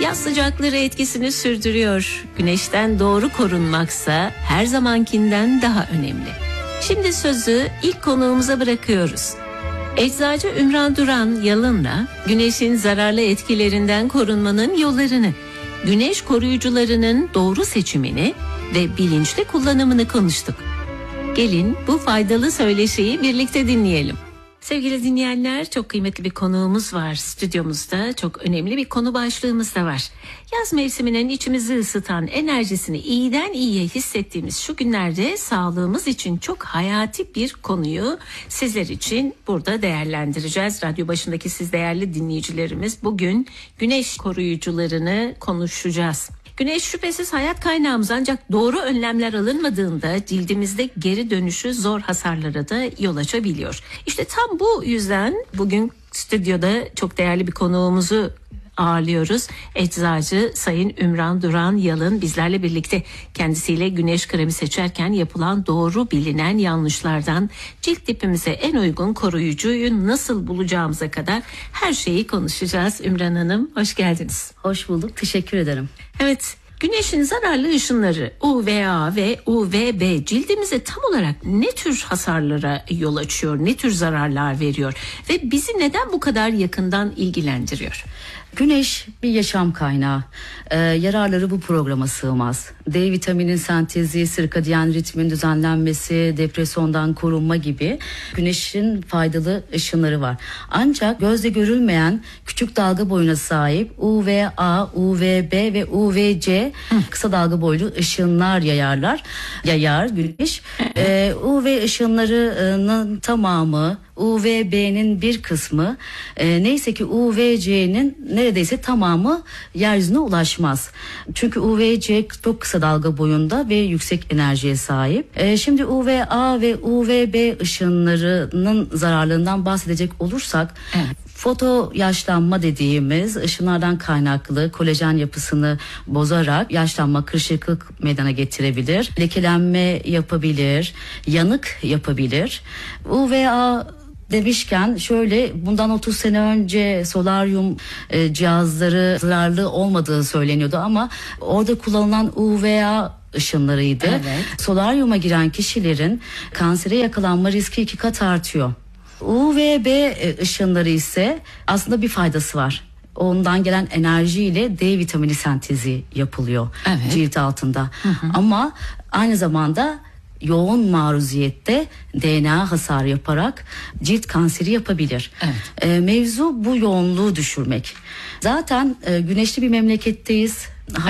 Yaz sıcakları etkisini sürdürüyor. Güneşten doğru korunmaksa her zamankinden daha önemli. Şimdi sözü ilk konuğumuza bırakıyoruz. Eczacı Ümran Duran Yalın'la güneşin zararlı etkilerinden korunmanın yollarını, güneş koruyucularının doğru seçimini ve bilinçli kullanımını konuştuk. Gelin bu faydalı söyleşiyi birlikte dinleyelim. Sevgili dinleyenler, çok kıymetli bir konuğumuz var stüdyomuzda. Çok önemli bir konu başlığımız da var. Yaz mevsiminin içimizi ısıtan enerjisini iyiden iyiye hissettiğimiz şu günlerde sağlığımız için çok hayati bir konuyu sizler için burada değerlendireceğiz. Radyo başındaki siz değerli dinleyicilerimiz, bugün güneş koruyucularını konuşacağız. Güneş şüphesiz hayat kaynağımız, ancak doğru önlemler alınmadığında cildimizde geri dönüşü zor hasarlara da yol açabiliyor. İşte tam bu yüzden bugün stüdyoda çok değerli bir konuğumuzu ağırlıyoruz. Eczacı Sayın Ümran Duran Yalın bizlerle birlikte. Kendisiyle güneş kremi seçerken yapılan doğru bilinen yanlışlardan cilt tipimize en uygun koruyucuyu nasıl bulacağımıza kadar her şeyi konuşacağız. Ümran Hanım, hoş geldiniz. Hoş bulduk, teşekkür ederim. Evet, güneşin zararlı ışınları UVA ve UVB cildimize tam olarak ne tür hasarlara yol açıyor, ne tür zararlar veriyor ve bizi neden bu kadar yakından ilgilendiriyor? Güneş bir yaşam kaynağı. Yararları bu programa sığmaz. D vitaminin sentezi, sirkadiyen ritmin düzenlenmesi, depresyondan korunma gibi güneşin faydalı ışınları var. Ancak gözle görülmeyen küçük dalga boyuna sahip UVA, UVB ve UVC kısa dalga boylu ışınlar yayar güneş. UV ışınlarının tamamı, UVB'nin bir kısmı, neyse ki UVC'nin neredeyse tamamı yeryüzüne ulaşmaz. Çünkü UVC çok kısa dalga boyunda ve yüksek enerjiye sahip. Şimdi UVA ve UVB ışınlarının zararlarından bahsedecek olursak, foto yaşlanma dediğimiz ışınlardan kaynaklı kolajen yapısını bozarak yaşlanma, kırışıklık meydana getirebilir, lekelenme yapabilir, yanık yapabilir. UVA demişken şöyle, bundan 30 sene önce solaryum cihazları zararlı olmadığı söyleniyordu ama orada kullanılan UVA ışınlarıydı. Evet. Solaryuma giren kişilerin kansere yakalanma riski 2 kat artıyor. UVB ışınları ise aslında bir faydası var. Ondan gelen enerjiyle D vitamini sentezi yapılıyor cilt altında. Ama aynı zamanda yoğun maruziyette DNA hasarı yaparak cilt kanseri yapabilir. Mevzu bu yoğunluğu düşürmek. Zaten güneşli bir memleketteyiz.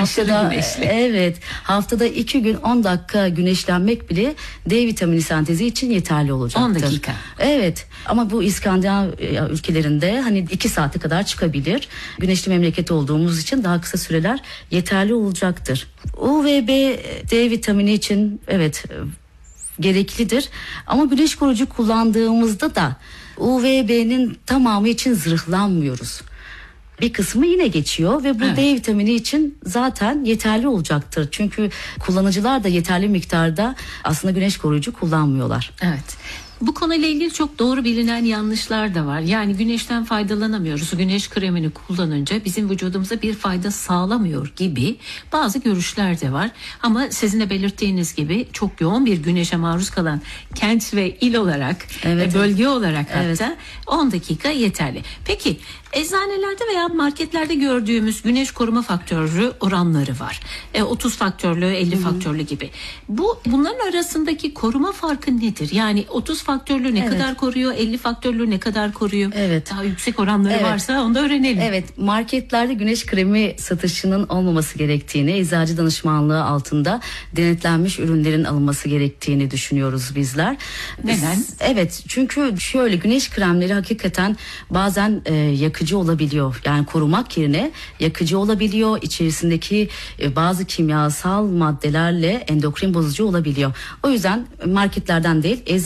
Haftada 2 gün 10 dakika güneşlenmek bile D vitamini sentezi için yeterli olacaktır. 10 dakika. Evet, ama bu İskandinav ülkelerinde hani 2 saate kadar çıkabilir. Güneşli memleket olduğumuz için daha kısa süreler yeterli olacaktır. UVB D vitamini için gereklidir. Ama güneş koruyucu kullandığımızda da UVB'nin tamamı için zırhlanmıyoruz. Bir kısmı yine geçiyor ve bu D vitamini için zaten yeterli olacaktır. Çünkü kullanıcılar da yeterli miktarda aslında güneş koruyucu kullanmıyorlar. Evet. Bu konuyla ilgili çok doğru bilinen yanlışlar da var. Yani güneşten faydalanamıyoruz. Güneş kremini kullanınca bizim vücudumuza bir fayda sağlamıyor gibi bazı görüşler de var. Ama sizin de belirttiğiniz gibi çok yoğun bir güneşe maruz kalan kent ve il olarak, bölge olarak hatta 10 dakika yeterli. Peki eczanelerde veya marketlerde gördüğümüz güneş koruma faktörü oranları var. 30 faktörlü, 50 faktörlü gibi. Bunların arasındaki koruma farkı nedir? Yani 30 faktörlü ne kadar koruyor, 50 faktörlü ne kadar koruyor? Daha yüksek oranları varsa onu da öğrenelim. Evet, marketlerde güneş kremi satışının olmaması gerektiğini, eczacı danışmanlığı altında denetlenmiş ürünlerin alınması gerektiğini düşünüyoruz bizler. Neden? Evet, çünkü şöyle, güneş kremleri hakikaten bazen yakıcı olabiliyor. Yani korumak yerine yakıcı olabiliyor. İçerisindeki bazı kimyasal maddelerle endokrin bozucu olabiliyor. O yüzden marketlerden değil, eczanelerden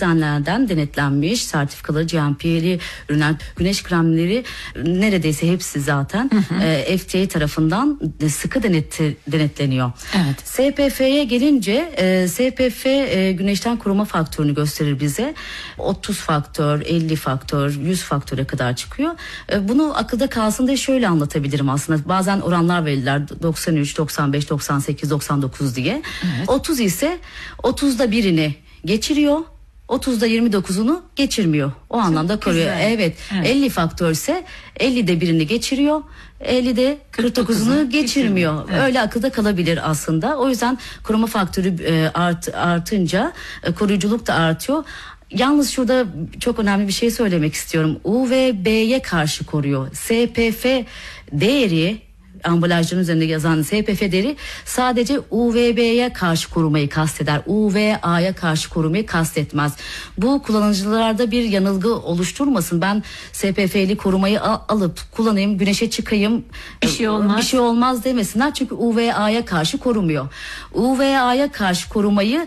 ürünlerden denetlenmiş, sertifikalı, GMP'li ürünler, güneş kremleri neredeyse hepsi zaten FDA tarafından sıkı denetleniyor. Evet. SPF'ye gelince SPF güneşten koruma faktörünü gösterir bize. 30 faktör, 50 faktör, 100 faktöre kadar çıkıyor. Bunu akılda kalsın diye şöyle anlatabilirim aslında. Bazen oranlar verirler 93, 95, 98, 99 diye. Evet. 30 ise 30'da birini geçiriyor. 30'da 29'unu geçirmiyor. O anlamda koruyor. güzel. Evet. Evet. 50 faktörse 50'de birini geçiriyor. 50'de 49'unu geçirmiyor. Evet. Öyle akılda kalabilir aslında. O yüzden koruma faktörü artınca koruyuculuk da artıyor. Yalnız şurada çok önemli bir şey söylemek istiyorum. UVB'ye karşı koruyor. SPF değeri, ambalajların üzerinde yazan SPF değeri sadece UVB'ye karşı korumayı kasteder. UVA'ya karşı korumayı kastetmez. Bu kullanıcılarda bir yanılgı oluşturmasın. Ben SPF'li korumayı alıp kullanayım, güneşe çıkayım, Bir şey olmaz. bir şey olmaz demesinler. Çünkü UVA'ya karşı korumuyor. UVA'ya karşı korumayı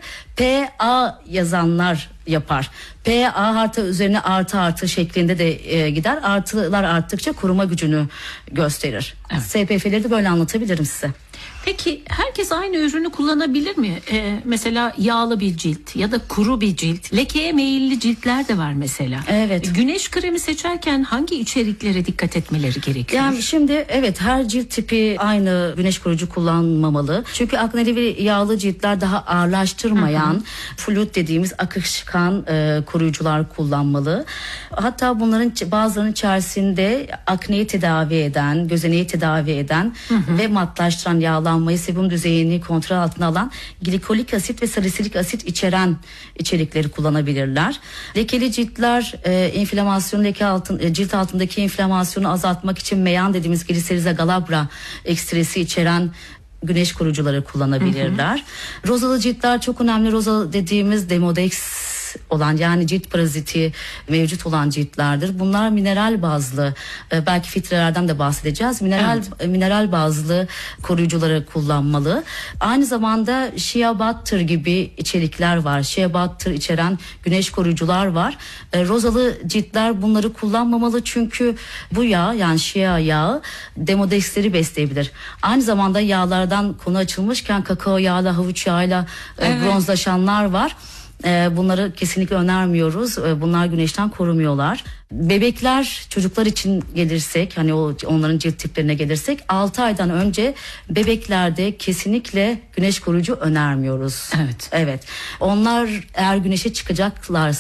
PA yazanlar yapar. PA harita üzerine artı şeklinde de gider. Artılar arttıkça koruma gücünü gösterir. Evet. SPF'leri de böyle anlatabilirim size. Peki herkes aynı ürünü kullanabilir mi? Mesela yağlı bir cilt ya da kuru bir cilt, lekeye meyilli ciltler de var mesela. Evet. Güneş kremi seçerken hangi içeriklere dikkat etmeleri gerekiyor? Yani şimdi evet, her cilt tipi aynı güneş koruyucu kullanmamalı. Çünkü akneli ve yağlı ciltler daha ağırlaştırmayan, fluid dediğimiz akışkan koruyucular kullanmalı. Hatta bunların bazılarının içerisinde akneyi tedavi eden, gözeneği tedavi eden ve matlaştıran, yağlanmayı, sebum düzeyini kontrol altına alan glikolik asit ve salisilik asit içeren içerikleri kullanabilirler. Lekeli ciltler enflamasyonu, cilt altındaki enflamasyonu azaltmak için meyan dediğimiz Glyceriza galabra ekstresi içeren güneş koruyucuları kullanabilirler. Rozalı ciltler çok önemli. Roza dediğimiz Demodex olan, yani cilt paraziti mevcut olan ciltlerdir. Bunlar mineral bazlı, belki filtrelerden de bahsedeceğiz. Mineral bazlı koruyucuları kullanmalı. Aynı zamanda shea butter gibi içerikler var. Shea butter içeren güneş koruyucular var. Rozalı ciltler bunları kullanmamalı çünkü bu yağ, yani shea yağı demodexleri besleyebilir. Aynı zamanda yağlardan konu açılmışken kakao yağıyla, havuç yağıyla bronzlaşanlar var. Bunları kesinlikle önermiyoruz. Bunlar güneşten korumuyorlar. Bebekler, çocuklar için gelirsek, hani onların cilt tiplerine gelirsek, 6 aydan önce bebeklerde kesinlikle güneş koruyucu önermiyoruz. Evet. Evet. Onlar eğer güneşe çıkacaklarsa